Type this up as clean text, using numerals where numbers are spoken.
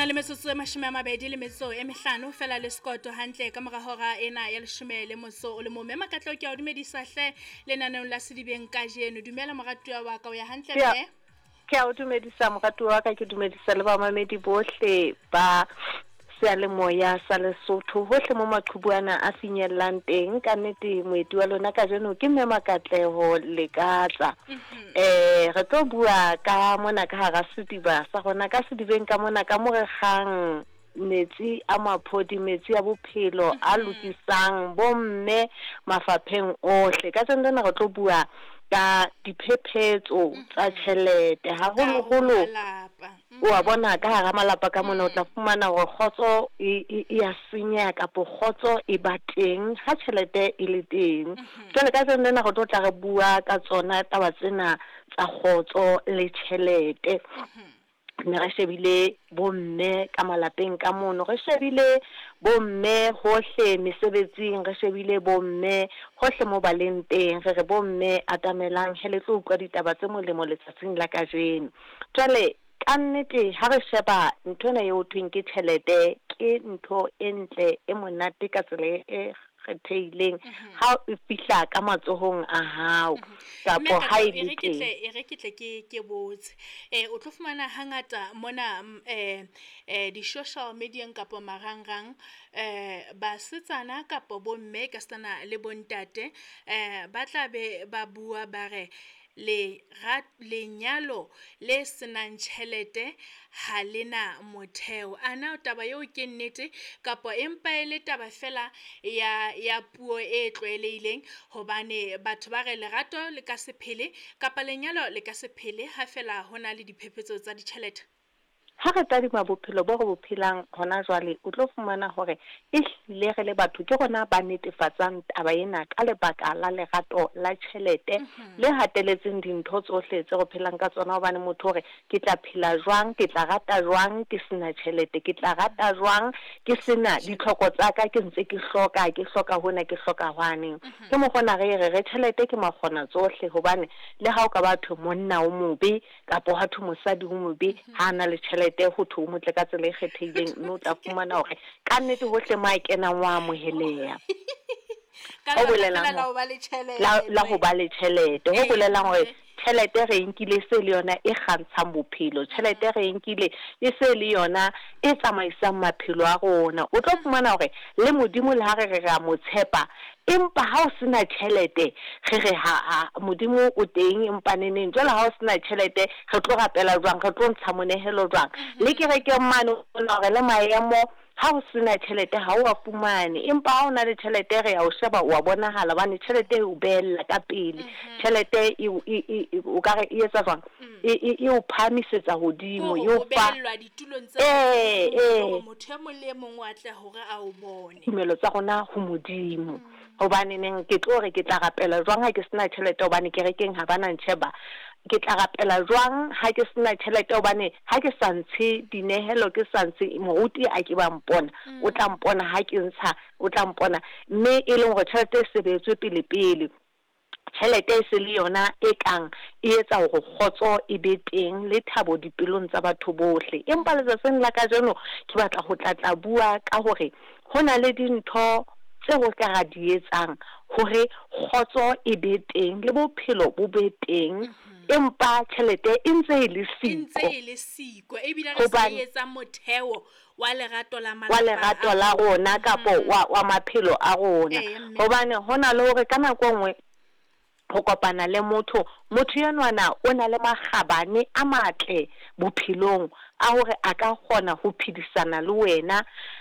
le metsotso e 25 fela le sekoto hantle ka mora hora ena ya 10 o le mo mema Katleho ke a o dumedisa hle lenaneng la sedibeng kajeno. Dumela moratuwa wa ka o ya hantle mme? Ke a o dumedisa moratuwa wa ka, ke dumedisa le bamamedi bohle ba Sealemoya sa Lesotho hohle mo maqhubuana a finyellang teng. Ka nnete moeti wa lona kajeno ke mme Katleho Lekatla. Re tlo bua ka mona ka hara sediba sa rona ka sedibeng ka mona ka mo re kgang metsi a maphodi, metsi a bophelo a lokisang bomme mafapheng ohle. Ka tsena re tlo bua ka diphephetso tsa tjhelete haholoholo wa bona ka hara malapa ka mona o tla fumana hore kgotso e ya senya kapo kgotso e ba teng ha tjhelete e le teng. Jwale ka tsena re tla re bua ka tsona taba tsena tsa kgotso le tjhelete. Re shebile bomme ka malapeng ka mono, re shebile bomme hohle mesebetsing, re shebile bomme hohle mo baleng teng, re bomme atamelang hele tlo utlwa ditaba tse molemo letsatsing la kajeno. Jwale ka nnete ha re sheba nthona eo thweng ke tjhelete ke ntho e ntle e monate ka tsela e kgethehileng ha o fihla ka matsohong a hao kapo ha e le teng. Re ke botse o tlo fumana hangata mona di social media kapo marangrang basetsana kapo bomme ka sana le bontate ba tla be ba bua ba re lenyalo le senang tjhelete ha lena motheo. Ana taba eo ke nnete kapo empa ele taba fela ya puo e tlwaelehileng hobane batho ba re lerato le ka sephele kapa lenyalo le ka sephele ha fela hona le diphephetso tsa ditjhelete? Ha re tadima bophelo bo re bo phelang hona jwale o tlo fumana hore ehlile re le batho ke rona ba netefatsang taba ena ka lebaka la lerato la tjhelete le hateletseng dintho tsohle tse re phelang ka tsona. Hobane motho hore ke tla phela jwang, ke tla rata jwang ke sena tjhelete, ke tla rata jwang ke sena ditlhoko tsa ka ke ntse ke hloka hona ke hloka hwaneng. Ke mokgona re tjhelete ke makgona tsohle hobane le ha o ka batho monna o mobe kapo ha thu mosadi o mobe ha na le tjhelete ho thu motle ka tsela e kgethehileng mme o tla fumana hore ka nnete hohle ma kenang wa amoheleha. Ka bolela la ho ba le tjhelete ho bolelang hore tjhelete re nkile se le yona e kgantshang bophelo, tjhelete re nkile e se le yona e tsamaisang maphelo a rona. O tlo fumana hore le modimo le ha re a mo tshepa empa ha o sena tjhelete re ha modimo o teng empa neneng jwale ha o sena tjhelete re tlo rapela jwang, re tlo ntsha monehelo jwang. Le kerekeng mane o bona hore le maemo ha o sena tjhelete ha o a fumane empa ha o na le tjhelete re ya o sheba wa bonahala bane tjhelete o behella ka pele. Tjhelete o ka re e etsa jwang e o phamisetsa hodimo e o fa ditulong tsa motho mo le mong wa tla hore a o bone tumelo tsa rona ho modimo. Hobane neng ke tlo re ke tla rapela jwang ha ke sena tjhelete hobane kerekeng ha bana ntsheba, ke tla rapela jwang ha ke sena tjhelete hobane ha ke sa ntshe dinehelo ke sa ntshe moruti a ke ba mpona o tla mpona ha ke ntsha o tla mpona mme e leng hore tjhelete e sebetswe pele tjhelete e se le yona e kang e etsa hore kgotso e be teng le thabo dipelong tsa batho bohle. Empa letsatsing la kajeno ke batla ho tla bua ka hore hona le dintho tseo ka ra di etsang hore kgotso e be teng le bophelo bo be teng empa tjhelete e ntse e le siko ebile re se etsa motheo wa lerato la malapa wa lerato la rona kapo wa maphelo a rona. Hobane hona le hore ka nako nngwe ho kopana le motho yenwana o na le makgabane a matle bophelong a hore a ka kgona ho phedisana le wena